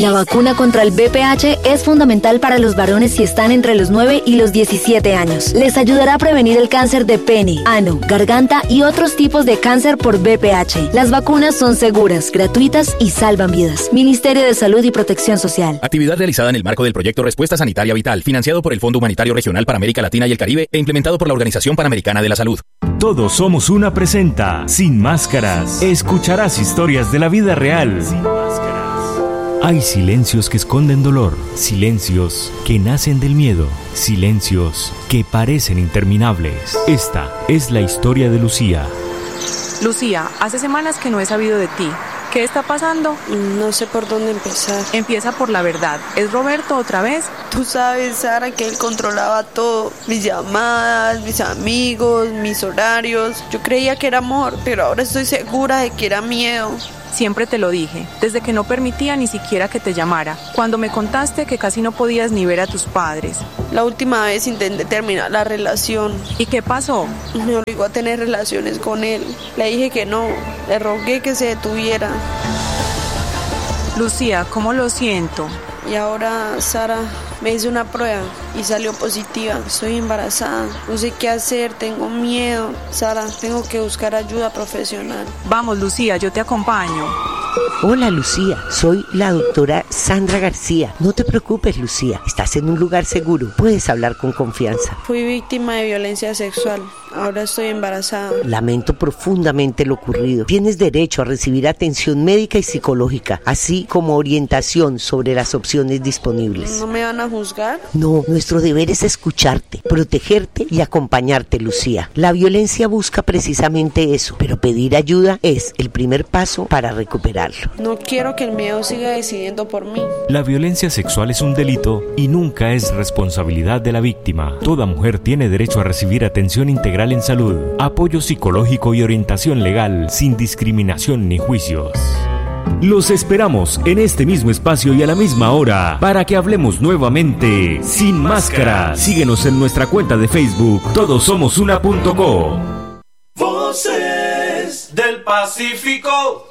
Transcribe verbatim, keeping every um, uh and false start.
La vacuna contra el V I H es fundamental para los varones si están entre los nueve y los diecisiete años. Les ayudará a prevenir el cáncer de pene, ano, garganta y otros tipos de cáncer por V I H. Las vacunas son seguras, gratuitas y salvan vidas. Ministerio de Salud y Protección Social. Actividad realizada en el marco del proyecto Respuesta Sanitaria Vital, financiado por el Fondo Humanitario Regional para América Latina y el Caribe e implementado por la Organización Panamericana de la Salud. Todos somos una presenta, Sin Máscaras. Escucharás historias de la vida real. Sin máscaras. Hay silencios que esconden dolor, silencios que nacen del miedo, silencios que parecen interminables. Esta es la historia de Lucía. Lucía, hace semanas que no he sabido de ti. ¿Qué está pasando? No sé por dónde empezar. Empieza por la verdad. ¿Es Roberto otra vez? Tú sabes, Sara, que él controlaba todo. Mis llamadas, mis amigos, mis horarios. Yo creía que era amor, pero ahora estoy segura de que era miedo. Siempre te lo dije, desde que no permitía ni siquiera que te llamara. Cuando me contaste que casi no podías ni ver a tus padres. La última vez intenté terminar la relación. ¿Y qué pasó? Me obligó a tener relaciones con él. Le dije que no, le rogué que se detuviera. Lucía, ¿cómo lo siento? Y ahora, Sara, me hice una prueba y salió positiva. Estoy embarazada, no sé qué hacer, tengo miedo. Sara, tengo que buscar ayuda profesional. Vamos, Lucía, yo te acompaño. Hola, Lucía, soy la doctora Sandra García. No te preocupes, Lucía, estás en un lugar seguro, puedes hablar con confianza. Fui víctima de violencia sexual, ahora estoy embarazada. Lamento profundamente lo ocurrido. Tienes derecho a recibir atención médica y psicológica, así como orientación sobre las opciones disponibles. ¿No me van a juzgar? No, nuestro deber es escucharte, protegerte y acompañarte, Lucía. La violencia busca precisamente eso, pero pedir ayuda es el primer paso para recuperarlo. No quiero que el miedo siga decidiendo por mí. La violencia sexual es un delito y nunca es responsabilidad de la víctima. Toda mujer tiene derecho a recibir atención integral en salud, apoyo psicológico y orientación legal, sin discriminación ni juicios. Los esperamos en este mismo espacio y a la misma hora para que hablemos nuevamente Sin Máscara. Síguenos en nuestra cuenta de Facebook, todos somos una punto co. Voces del Pacífico.